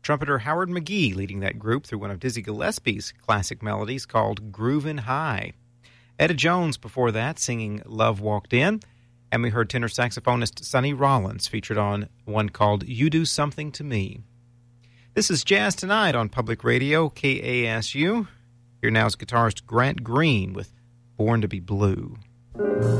trumpeter Howard McGee leading that group through one of Dizzy Gillespie's classic melodies called Groovin' High. Etta Jones before that singing Love Walked In, and we heard tenor saxophonist Sonny Rollins featured on one called You Do Something to Me. This is Jazz Tonight on Public Radio, KASU. Here now is guitarist Grant Green with Born to be Blue.